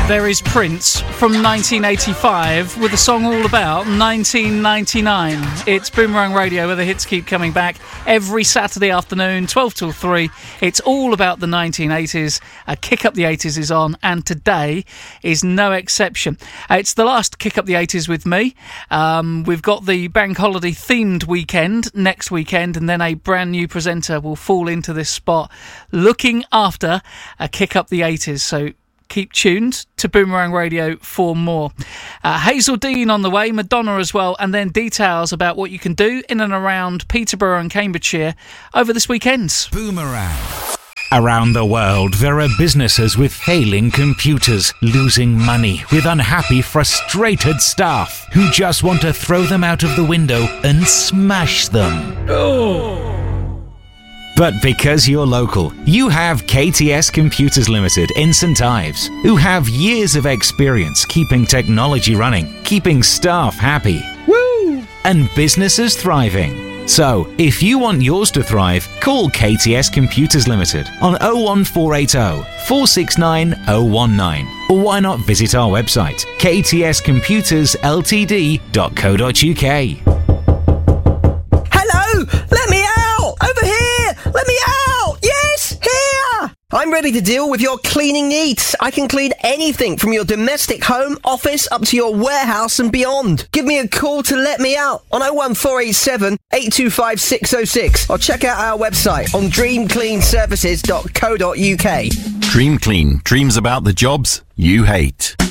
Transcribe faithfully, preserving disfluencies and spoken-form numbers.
There is Prince from nineteen eighty-five with a song all about nineteen ninety-nine. It's Boomerang Radio where the hits keep coming back every Saturday afternoon, twelve till three. It's all about the nineteen eighties. Uh, Kick Up the eighties is on, and today is no exception. Uh, it's the last Kick Up the eighties with me. Um, we've got the bank holiday themed weekend next weekend, and then a brand new presenter will fall into this spot looking after a Kick Up the eighties. So keep tuned to Boomerang Radio for more. Uh, Hazel Dean on the way, Madonna as well, and then details about what you can do in and around Peterborough and Cambridgeshire over this weekend. Boomerang. Around the world, there are businesses with failing computers, losing money, with unhappy, frustrated staff who just want to throw them out of the window and smash them. Oh. But because you're local, you have K T S Computers Limited in St Ives, who have years of experience keeping technology running, keeping staff happy, woo, and businesses thriving. So, if you want yours to thrive, call K T S Computers Limited on oh one four eight oh, four six nine oh one nine, or why not visit our website, k t s computers l t d dot co dot u k. Hello! Let me out! Over here! Let me out! Yes! Here! I'm ready to deal with your cleaning needs. I can clean anything from your domestic home, office, up to your warehouse and beyond. Give me a call to let me out on oh one four eight seven, eight two five, six oh six, or check out our website on dream clean services dot co dot u k. Dream Clean. Dreams about the jobs you hate.